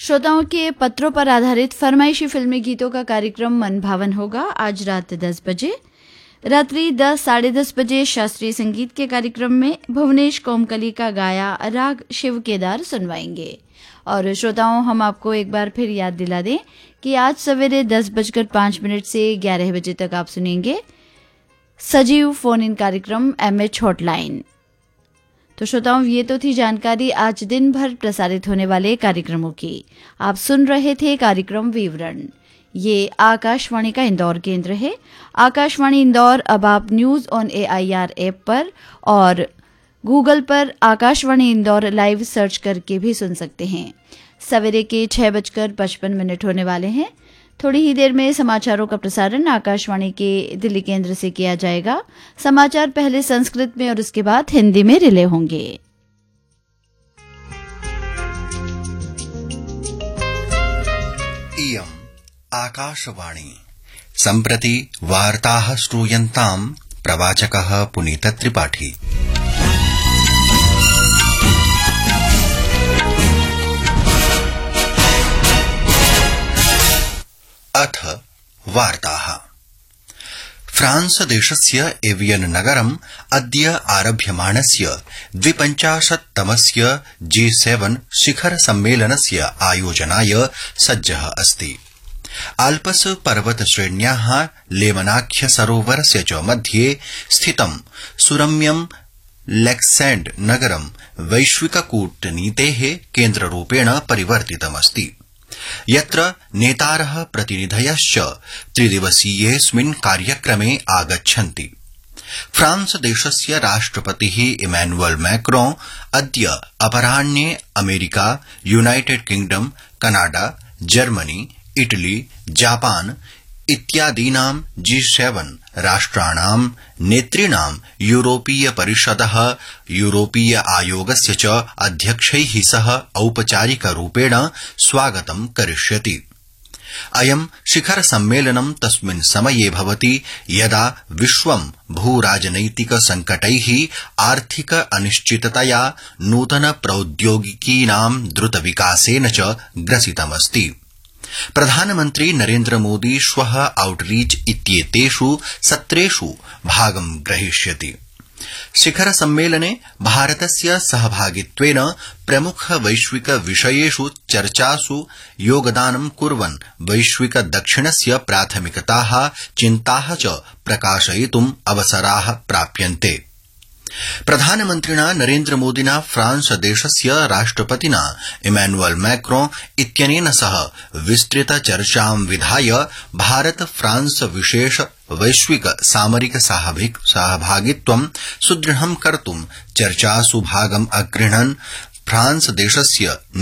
श्रोताओं के पत्रों पर आधारित फरमाइशी फिल्मी गीतों का कार्यक्रम मन भावन होगा आज रात 10 बजे। रात्रि 10 साढ़े 10 बजे शास्त्रीय संगीत के कार्यक्रम में भुवनेश कोमकली का गाया राग शिव केदार सुनवाएंगे। और श्रोताओं, हम आपको एक बार फिर याद दिला दें कि आज सवेरे 10:05 से 11 बजे तक आप सुनेंगे सजीव फोन इन कार्यक्रम MH हॉटलाइन। तो श्रोताओं, ये तो थी जानकारी आज दिन भर प्रसारित होने वाले कार्यक्रमों की। आप सुन रहे थे कार्यक्रम विवरण। ये आकाशवाणी का इंदौर केंद्र है। आकाशवाणी इंदौर अब आप न्यूज ऑन AIR ऐप पर और गूगल पर आकाशवाणी इंदौर लाइव सर्च करके भी सुन सकते हैं। सवेरे के 6:55 होने वाले हैं। थोड़ी ही देर में समाचारों का प्रसारण आकाशवाणी के दिल्ली केंद्र से किया जाएगा। समाचार पहले संस्कृत में और उसके बाद हिंदी में रिले होंगे। इयम् आकाशवाणी सम्प्रति वार्ताः श्रूयन्ताम् प्रवाचकः पुनीत त्रिपाठी। अथ वार्ताः। फ्रांस देशस्य एवियन नगरम् अद्य आरभ्यमाणस्य 52तमस्य G7 शिखर सम्मेलनस्य आयोजनाय सज्जः अस्ति। आल्पस् पर्वत श्रेण्याः लेमनाख्य सरोवरस्य च मध्ये स्थितं सुरम्यं लेक्सैंड नगरं वैश्विक कूटनीतेः केन्द्ररूपेण परिवर्तितमस्ति, यत्र नेतारः प्रतिनिधयश्च त्रिदिवसीयेऽस्मिन् कार्यक्रमे आगच्छन्ति। फ्रांस देशस्य राष्ट्रपतिः इमैनुअल मैक्रों अद्य अपराह्ने America, United kingdom, Canada, Germany, Italy, Japan इत्यादीनां G7 राष्ट्राणां नेतृणां यूरोपीय परिषदः, यूरोपीय आयोगस्य च अध्यक्षैः सह औपचारिकरूपेण स्वागतं करिष्यति। अयं शिखर सम्मेलनं तस्मिन् समये भवति यदा विश्वं भूराजनैतिक संकटैः, आर्थिक अनिश्चिततया, नूतन प्रौद्योगिकीनां द्रुत विकासेन च ग्रसितमस्ति। प्रधानमन्त्री नरेन्द्र मोदी श्वः आउटरीच इत्येतेषु सत्रेषु भागं ग्रहीष्यति। शिखर सम्मेलने भारतस्य सहभागित्वेन प्रमुख वैश्विक विषयेषु चर्चासु योगदानं कुर्वन् वैश्विक दक्षिणस्य प्राथमिकताः, चिन्ताः च प्रकाशयितुम् अवसराः प्राप्यन्ते। प्रधानमन्त्रिणा नरेन्द्र मोदिना फ्रांस देशस्य राष्ट्रपतिना इमैनुअल मैक्रों इत्यनेन सह विस्तृत चर्चां विधाय भारत फ्रांस विशेष वैश्विक सामरिक सहभागित्वं सुदृढं कर्तुं चर्चासु भागम् अगृह्णन्। फ्रांस देशस्य